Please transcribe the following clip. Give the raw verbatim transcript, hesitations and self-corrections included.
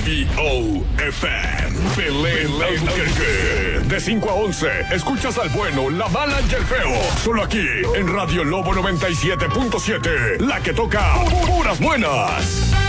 V O F M. Belén Albuquerque. De cinco a once, escuchas al bueno, la mala y el feo. Solo aquí, en Radio Lobo noventa y siete punto siete. La que toca puras buenas.